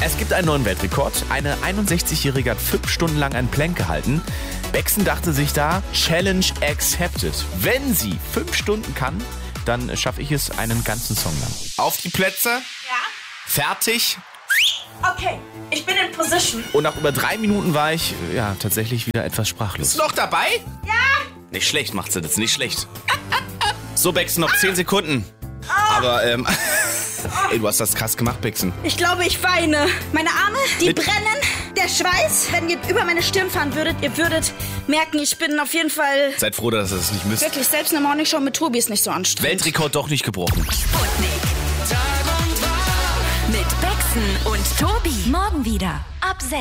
Es gibt einen neuen Weltrekord. Eine 61-Jährige hat 5 Stunden lang ein Plank gehalten. Bexen dachte sich da, Challenge accepted. Wenn sie 5 Stunden kann, dann schaffe ich es einen ganzen Song lang. Auf die Plätze. Ja. Fertig. Okay, ich bin in Position. Und nach über 3 Minuten war ich, tatsächlich wieder etwas sprachlos. Bist du noch dabei? Ja. Nicht schlecht macht sie das, nicht schlecht. So, Bexen, noch 10 Sekunden. Aber, ey, du hast das krass gemacht, Bexen. Ich glaube, ich weine. Meine Arme, die brennen. Der Schweiß, wenn ihr über meine Stirn fahren würdet, ihr würdet merken, ich bin auf jeden Fall... Seid froh, dass ihr das nicht müsst. Wirklich, selbst eine Morningshow mit Tobi ist nicht so anstrengend. Weltrekord doch nicht gebrochen. Sputnik. Mit Bexen und Tobi. Morgen wieder ab 6.